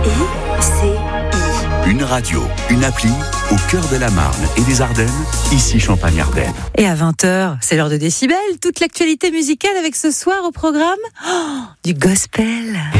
Une radio, une appli, au cœur de la Marne et des Ardennes, ici Champagne-Ardenne. Et à 20h, c'est l'heure de Décibel. Toute l'actualité musicale avec ce soir au programme du gospel.